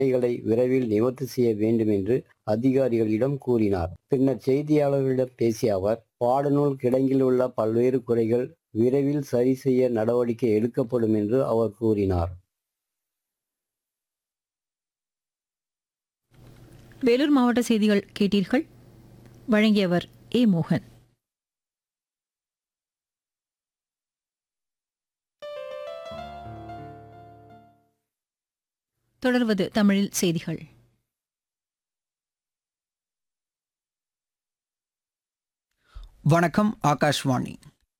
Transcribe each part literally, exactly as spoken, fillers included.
களை விரைவில் நிவர்த்தி செய்ய வேண்டும் என்று அதிகாரிகளிடம் கூறினார். பின்னர் செய்தியாளர்களிடம் பேசிய அவர், பாடநூல் கிடங்கில் உள்ள பல்வேறு குறைகள் விரைவில் சரி செய்ய நடவடிக்கை எடுக்கப்படும் என்று அவர் கூறினார். வேலூர் மாவட்ட செய்திகள் கேட்டீர்கள். வழங்கியவர் ஏ மோகன். தொடர்வது தமிழில் செய்திகள். வணக்கம். ஆகாஷ்வாணி.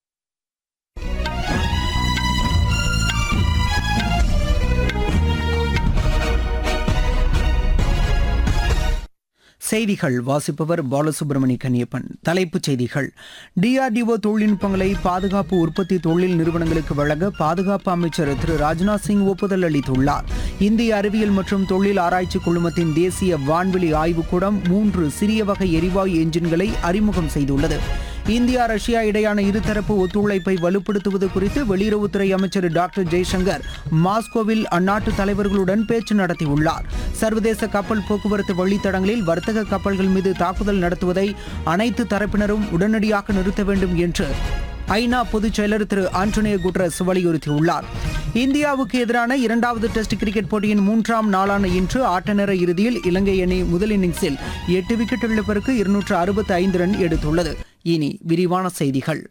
செய்திகள் வாசிப்பவர் பாலசுப்ரமணி கன்னியப்பன். தலைப்புச் செய்திகள். டிஆர்டிஓ தொழில்நுட்பங்களை பாதுகாப்பு உற்பத்தி தொழில் நிறுவனங்களுக்கு வழங்க பாதுகாப்பு அமைச்சர் திரு ராஜ்நாத் சிங் ஒப்புதல் அளித்துள்ளார். இந்திய அறிவியல் மற்றும் தொழில் ஆராய்ச்சி குழுமத்தின் தேசிய வான்வெளி ஆய்வுக்கூடம் மூன்று சிறிய வகை எரிவாயு என்ஜின்களை அறிமுகம் செய்துள்ளது. இந்தியா ரஷ்யா இடையான இருதரப்பு ஒத்துழைப்பை வலுப்படுத்துவது குறித்து வெளியுறவுத்துறை அமைச்சர் டாக்டர் ஜெய்சங்கர் மாஸ்கோவில் அந்நாட்டு தலைவர்களுடன் பேச்சு நடத்தியுள்ளார். சர்வதேச கப்பல் போக்குவரத்து வழித்தடங்களில் வர்த்தக கப்பல்கள் மீது தாக்குதல் நடத்துவதை அனைத்து தரப்பினரும் உடனடியாக நிறுத்த வேண்டும் என்று ஐநா பொதுச் செயலர் திரு ஆண்டோனியோ குட்டரஸ் வலியுறுத்தியுள்ளார். இந்தியாவுக்கு எதிரான இரண்டாவது டெஸ்ட் கிரிக்கெட் போட்டியின் மூன்றாம் நாளான இன்று ஆட்டநேர இறுதியில் இலங்கை அணி முதல் இன்னிங்ஸில் எட்டு விக்கெட் இழப்பிற்கு இருநூற்று அறுபத்தி ஐந்து ரன் எடுத்துள்ளது. இனி விரிவான செய்திகள்.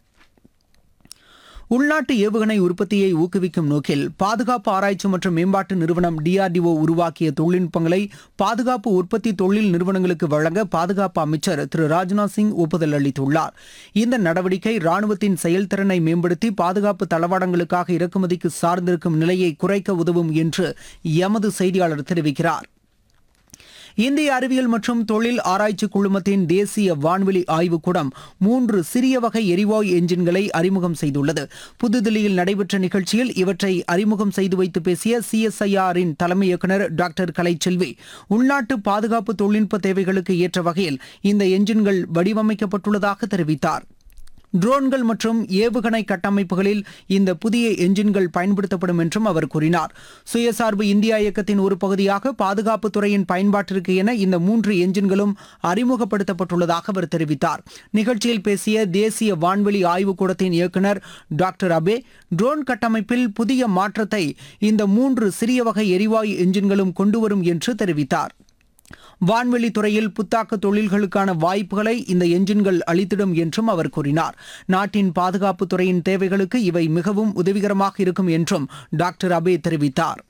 உள்நாட்டு ஏவுகணை உற்பத்தியை ஊக்குவிக்கும் நோக்கில் பாதுகாப்பு ஆராய்ச்சி மற்றும் மேம்பாட்டு நிறுவனம் டிஆர்டிஓ உருவாக்கிய தொழில்நுட்பங்களை பாதுகாப்பு உற்பத்தி தொழில் நிறுவனங்களுக்கு வழங்க பாதுகாப்பு அமைச்சர் திரு ராஜ்நாத் சிங் ஒப்புதல் அளித்துள்ளார். இந்த நடவடிக்கை ராணுவத்தின் செயல்திறனை மேம்படுத்தி பாதுகாப்பு தளவாடங்களுக்காக இறக்குமதிக்கு சார்ந்திருக்கும் நிலையை குறைக்க உதவும் என்று எமது செய்தியாளர் தெரிவிக்கிறார். இந்திய அறிவியல் மற்றும் தொழில் ஆராய்ச்சி குழுமத்தின் தேசிய வான்வெளி ஆய்வுக்கூடம் மூன்று சிறிய வகை எரிவாயு என்ஜின்களை அறிமுகம் செய்துள்ளது. புதுதில்லியில் நடைபெற்ற நிகழ்ச்சியில் இவற்றை அறிமுகம் செய்து வைத்து பேசிய சிஎஸ்ஐஆரின் தலைமை இயக்குநர் டாக்டர் கலைச்செல்வி, உள்நாட்டு பாதுகாப்பு தொழில்நுட்ப தேவைகளுக்கு ஏற்ற வகையில் இந்த என்ஜின்கள் வடிவமைக்கப்பட்டுள்ளதாக தெரிவித்தார். ட்ரோன்கள் மற்றும் ஏவுகணை கட்டமைப்புகளில் இந்த புதிய என்ஜின்கள் பயன்படுத்தப்படும் என்றும் அவர் கூறினார். சுயசார்பு இந்தியா இயக்கத்தின் ஒரு பகுதியாக பாதுகாப்பு துறையின் பயன்பாட்டிற்கு என இந்த மூன்று என்ஜின்களும் அறிமுகப்படுத்தப்பட்டுள்ளதாக அவர் தெரிவித்தார். நிகழ்ச்சியில் பேசிய தேசிய வான்வெளி ஆய்வுக்கூடத்தின் இயக்குநர் டாக்டர் அபே, ட்ரோன் கட்டமைப்பில் புதிய மாற்றத்தை இந்த மூன்று சிறிய வகை எரிவாயு என்ஜின்களும் கொண்டுவரும் என்று தெரிவித்தார். வான்வெளி துறையில் புத்தாக்க தொழில்களுக்கான வாய்ப்புகளை இந்த என்ஜின்கள் அளித்திடும் என்றும் அவர் கூறினார். நாட்டின் பாதுகாப்பு துறையின் தேவைகளுக்கு இவை மிகவும் உதவிகரமாக இருக்கும் என்றும் டாக்டர் அபே தெரிவித்தார்.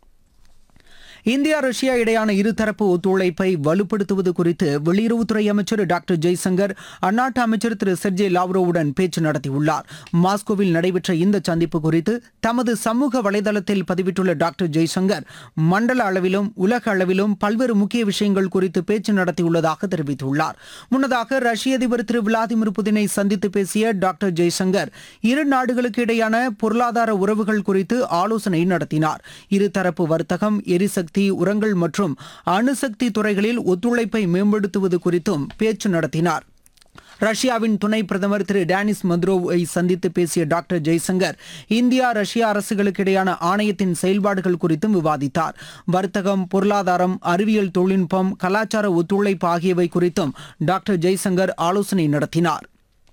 இந்தியா ரஷ்யா இடையான இருதரப்பு ஒத்துழைப்பை வலுப்படுத்துவது குறித்து வெளியுறவுத்துறை அமைச்சர் டாக்டர் ஜெய்சங்கர் அந்நாட்டு அமைச்சர் திரு செர்ஜே லாவ்ரோவுடன் பேச்சு நடத்தியுள்ளார். மாஸ்கோவில் நடைபெற்ற இந்த சந்திப்பு குறித்து தமது சமூக வலைதளத்தில் பதிவிட்டுள்ள டாக்டர் ஜெய்சங்கர், மண்டல அளவிலும் உலக அளவிலும் பல்வேறு முக்கிய விஷயங்கள் குறித்து பேச்சு நடத்தியுள்ளதாக தெரிவித்துள்ளார். முன்னதாக ரஷ்ய அதிபர் திரு விளாடிமிர் புதினை சந்தித்து பேசிய டாக்டர் ஜெய்சங்கர் இரு நாடுகளுக்கு இடையான பொருளாதார உறவுகள் குறித்து ஆலோசனை நடத்தினார். இருதரப்பு வர்த்தகம், எரிசக்தி, உரங்கள் மற்றும் அணுசக்தி துறைகளில் ஒத்துழைப்பை மேம்படுத்துவது குறித்தும் பேச்சு நடத்தினார். ரஷ்யாவின் துணை பிரதமர் திரு டேனிஸ் மத்ரோவை சந்தித்து பேசிய டாக்டர் ஜெய்சங்கர் இந்தியா ரஷ்யா அரசுகளுக்கு இடையான ஆணையத்தின் செயல்பாடுகள் குறித்தும் விவாதித்தார். வர்த்தகம், பொருளாதாரம், அறிவியல் தொழில்நுட்பம், கலாச்சார ஒத்துழைப்பு ஆகியவை குறித்தும் டாக்டர் ஜெய்சங்கர் ஆலோசனை நடத்தினார்.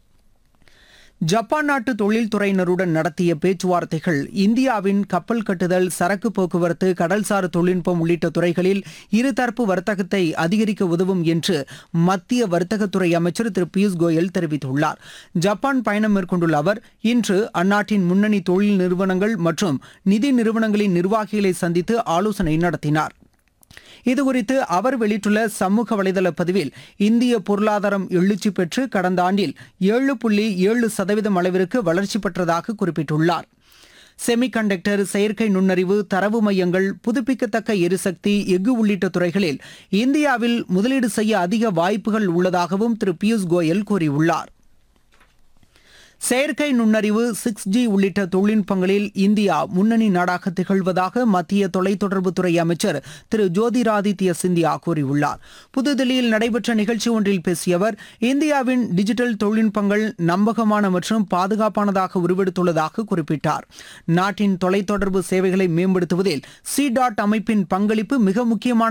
ஜப்பான் நாட்டு தொழில்துறையினருடன் நடத்திய பேச்சுவார்த்தைகள் இந்தியாவின் கப்பல் கட்டுதல், சரக்கு போக்குவரத்து, கடல்சார் தொழில்நுட்பம் உள்ளிட்ட துறைகளில் இருதரப்பு வர்த்தகத்தை அதிகரிக்க உதவும் என்று மத்திய வர்த்தகத்துறை அமைச்சர் திரு பியூஷ் கோயல் தெரிவித்துள்ளார். ஜப்பான் பயணம் மேற்கொண்டுள்ள அவர் இன்று அந்நாட்டின் முன்னணி தொழில் நிறுவனங்கள் மற்றும் நிதி நிறுவனங்களின் நிர்வாகிகளை சந்தித்து ஆலோசனை நடத்தினார். இதுகுறித்து அவர் வெளியிட்டுள்ள சமூக வலைதள பதிவில், இந்திய பொருளாதாரம் எழுச்சி பெற்று கடந்த ஆண்டில் ஏழு புள்ளி ஏழு சதவீதம் அளவிற்கு வளர்ச்சி பெற்றதாக குறிப்பிட்டுள்ளார். செமிகண்டக்டர், செயற்கை நுண்ணறிவு, தரவு மையங்கள், புதுப்பிக்கத்தக்க எரிசக்தி, எஃகு உள்ளிட்ட துறைகளில் இந்தியாவில் முதலீடு செய்ய அதிக வாய்ப்புகள் உள்ளதாகவும் திரு பியூஷ் கோயல் கூறியுள்ளார். செயற்கை நுண்ணறிவு சிக்ஸ் ஜி உள்ளிட்ட தொழில்நுட்பங்களில் இந்தியா முன்னணி நாடாக திகழ்வதாக மத்திய தொலைத்தொடர்புத்துறை அமைச்சர் திரு ஜோதிராதித்ய சிந்தியா கூறியுள்ளார். புதுதில்லியில் நடைபெற்ற நிகழ்ச்சி ஒன்றில் பேசிய அவர், இந்தியாவின் டிஜிட்டல் தொழில்நுட்பங்கள் நம்பகமான மற்றும் பாதுகாப்பானதாக உருவெடுத்துள்ளதாக குறிப்பிட்டார். நாட்டின் தொலைத்தொடர்பு சேவைகளை மேம்படுத்துவதில் சி டாட் அமைப்பின் பங்களிப்பு மிக முக்கியமான